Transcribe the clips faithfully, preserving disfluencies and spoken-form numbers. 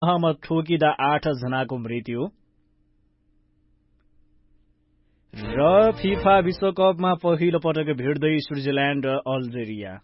तहमा ठोकिँदा आठ जनाको मृत्यु र फिफा विश्वकपमा पहिलो पटक भिड्दै स्विट्जरल्याण्ड र अल्जेरिया।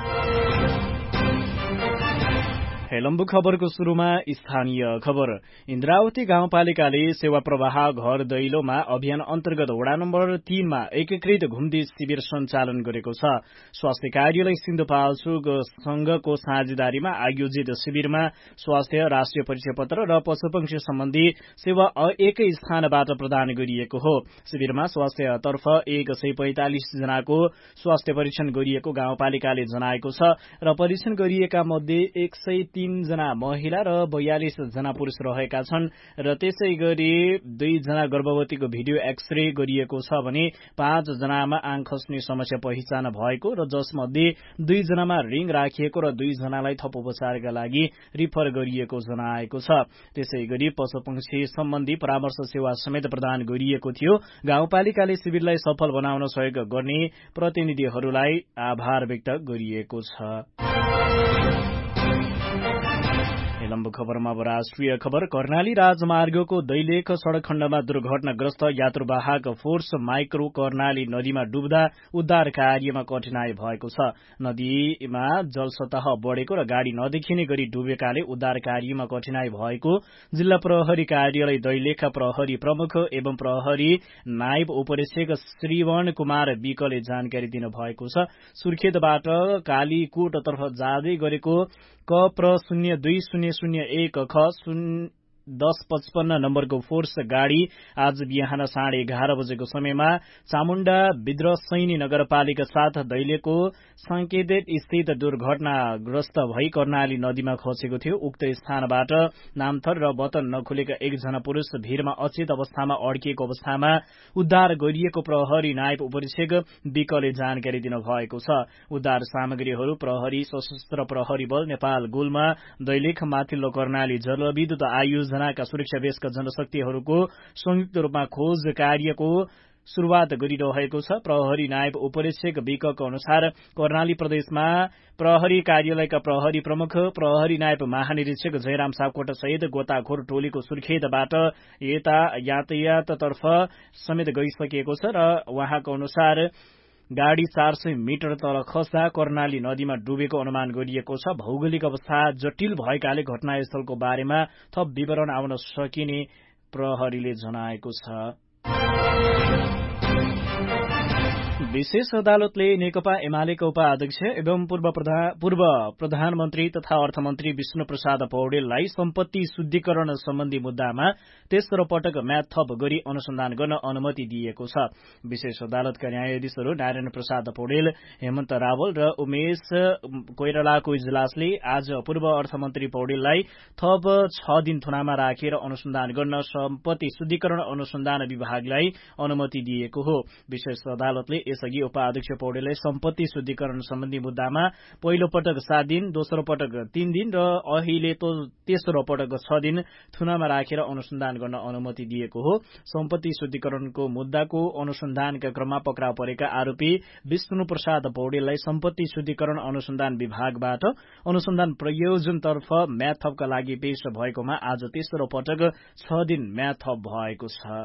हेलम्बु खबरको सुरुमा स्थानीय खबर। इन्द्रावती गाउँपालिकाले सेवा प्रवाह घर दैलोमा अभियान अन्तर्गत वडा नम्बर तीनमा एकीकृत घुम्ती शिविर सञ्चालन गरेको छ। स्वास्थ्य कार्यालय सिन्धुपाल्चोक संघको साझेदारीमा आयोजित शिविरमा स्वास्थ्य, राष्ट्रिय परिचय पत्र र पशुपक्षी सम्बन्धी सेवा एकै स्थानबाट प्रदान गरिएको हो। शिविरमा स्वास्थ्यतर्फ एक सय पैंतालिस जनाको स्वास्थ्य परीक्षण गरिएको गाउँपालिकाले जनाएको छ र परीक्षण गरिएका मध्ये एक सय तीन जना महिला र बयालिस जना पुरूष रहेका छन् र त्यसै गरी दुई जना गर्भवतीको भिडियो एक्सरे गरिएको छ भने पाँच जनामा आँख खस्ने समस्या पहिचान भएको र जसमध्ये दुई जनामा रिङ राखिएको र दुई जनालाई थप उपचारका लागि रिफर गरिएको जनाएको छ। त्यसै गरी पशुपक्षी सम्बन्धी परामर्श सेवा समेत प्रदान गरिएको थियो। गाउँपालिकाले शिविरलाई सफल बनाउन सहयोग गर्ने प्रतिनिधिहरूलाई आभार व्यक्त गरिएको छ। लम्बु खबरमा राष्ट्रिय खबर। कर्णाली राजमार्गको दैलेख सड़क खण्डमा दुर्घटनाग्रस्त यात्रुवाहक फोर्स माइक्रो कर्णाली नदीमा डुब्दा उद्धार कार्यमा कठिनाई भएको छ। नदीमा जलसतह बढ़ेको र गाड़ी नदेखिने गरी डुबेकाले उद्धार कार्यमा कठिनाई भएको जिल्ला प्रहरी कार्यालय दैलेख प्रहरी प्रमुख एवं प्रहरी नायब उपरीक्षक श्रीवन कुमार विकले जानकारी दिनुभएको छ। सुर्खेतबाट कालीकोटतर्फ जाँदै गरेको क प्र शून्य दुई शून्य शून्य एक ख दस पचपन्न नम्बरको फोर्स गाड़ी आज बिहान साढे एघार बजेको समयमा चामुण्डा विद्रसैनी नगरपालिका साथ दैलेको संकेतेट स्थित दुर्घटनाग्रस्त भई कर्णाली नदीमा खसेको थियो। उक्त स्थानबाट नामथर र बतन नखुलेका एकजना पुरूष भीरमा अचेत अवस्थामा अड्किएको अवस्थामा उद्धार गरिएको प्रहरी नायब उपरीक्षक विकले जानकारी दिनुभएको छ। उद्धार सामग्रीहरू प्रहरी, सशस्त्र प्रहरी बल, नेपाल गुल्मा, दैलेख माथिल्लो कर्णाली जलविद्युत आयोजनाका सुरक्षा बेसका जनशक्तिहरूको संयुक्त रूपमा खोज कार्यको शुरूआत गरिरहेको छ। प्रहरी नायब उपरीक्षक विकको अनुसार कर्णाली प्रदेशमा प्रहरी कार्यालयका प्रहरी प्रमुख, प्रहरी नायब महानिरीक्षक जयराम सापकोटा सहित गोताखोर टोलीको सुर्खेतबाट यता यातायाततर्फ समेत गइसकेको छ र उहाँको अनुसार गाड़ी चार सय मिटर तल खस्दा कर्णाली नदीमा डुबेको अनुमान गरिएको छ। भौगोलिक अवस्था जटिल भएकाले घटनास्थलको बारेमा थप विवरण आउन सकिने प्रहरीले जनाएको छ। विशेष अदालतले नेकपा एमालेका उपाध्यक्ष एवं पूर्व प्रधान, पूर्व प्रधानमन्त्री तथा अर्थमन्त्री विष्णु प्रसाद पौडेललाई सम्पत्ति शुद्धिकरण सम्बन्धी मुद्दामा तेस्रो पटक म्याद थप गरी अनुसन्धान गर्न अनुमति दिएको छ। विशेष अदालतका न्यायाधीशहरू नारायण प्रसाद पौडेल, हेमन्त रावल र उमेश कोइरालाको इजलासले आज पूर्व अर्थमन्त्री पौडेललाई थप छ दिन थुनामा राखेर अनुसन्धान गर्न सम्पत्ति शुद्धिकरण अनुसन्धान विभागलाई अनुमति दिएको हो। विशेष अदालतले यसअघि उपाध्यक्ष पौडेललाई सम्पत्ति शुद्धिकरण सम्बन्धी मुद्दामा पहिलो पटक सात दिन, दोस्रो पटक तीन दिन र अहिले तो तेस्रो पटक छ दिन थुनामा राखेर अनुसन्धान गर्न अनुमति दिएको हो। सम्पत्ति शुद्धिकरणको मुद्दाको अनुसन्धानका क्रममा पक्राउ परेका आरोपी विष्णु प्रसाद पौडेललाई सम्पत्ति शुद्धिकरण अनुसन्धान विभागबाट अनुसन्धान प्रयोजनतर्फ म्याद थपका लागि पेश भएकोमा आज तेस्रो पटक छ दिन म्याद थप भएको छ।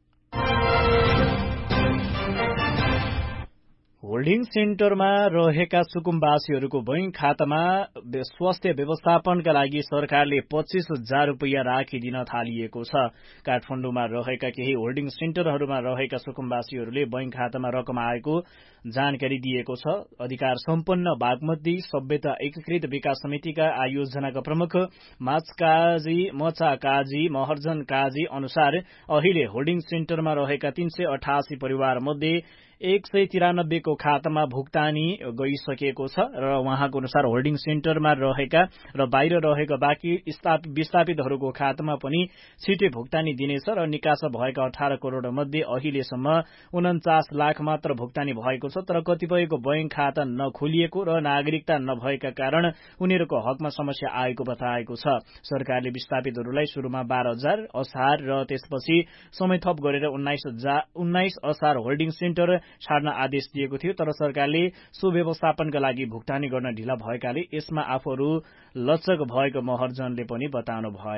होल्डिङ सेन्टरमा रहेका सुकुम्बासीहरूको बैंक खातामा स्वास्थ्य व्यवस्थापनका लागि सरकारले पच्चीस हजार रूपियाँ राखिदिन थालिएको छ। काठमाडौँमा रहेका केही होल्डिङ सेन्टरहरूमा रहेका सुकुम्बासीहरूले बैंक खातामा रकम आएको जानकारी दिएको छ। अधिकार सम्पन्न बागमती सभ्यता एकीकृत विकास समितिका आयोजनाका प्रमुख माचकाजी मचा काजी महर्जन काजी अनुसार अहिले होल्डिङ सेन्टरमा रहेका तीन सय अठासी परिवार मध्ये एक सय तिरानब्बेको खातामा भुक्तानी गइसकेको छ र उहाँको अनुसार होल्डिङ सेन्टरमा रहेका र बाहिर रहेका बाँकी विस्थापितहरूको खातामा पनि छिटै भुक्तानी दिनेछ र निकासा भएका अठार करोड़ मध्ये अहिलेसम्म उन्चास लाख मात्र भुक्तानी भएको छ। तर कतिपयको बैंक खाता नखोलिएको र नागरिकता नभएका कारण उनीहरूको हकमा समस्या आएको बताएको छ। सरकारले विस्थापितहरूलाई शुरूमा बाह्र हजार असार र त्यसपछि समय थप गरेर उन्नाइस असार होल्डिङ सेन्टर छाड्न आदेश दिएको थियो। तर सरकारले सुव्यवस्थापनका लागि भुक्तानी गर्न ढिला भएकाले यसमा आफूहरू लचक भएको महर्जनले पनि बताउनु भयो।